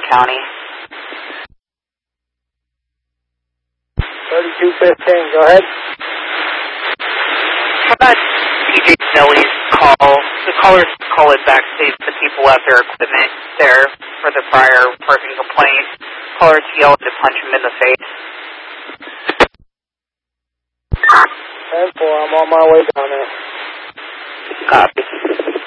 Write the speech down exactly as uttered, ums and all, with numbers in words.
County. thirty-two fifteen, go ahead. How about P J Nelly's call? The callers call it back, say the people left their equipment there for the prior parking complaint. Callers yelled to punch him in the face. ten four, I'm on my way down there. Copy.